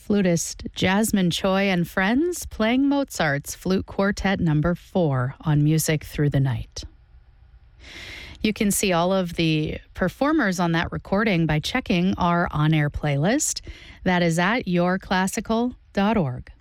flutist Jasmine Choi and friends playing Mozart's Flute Quartet No. 4 on Music Through the Night. You can see all of the performers on that recording by checking our on-air playlist. That is at yourclassical.org.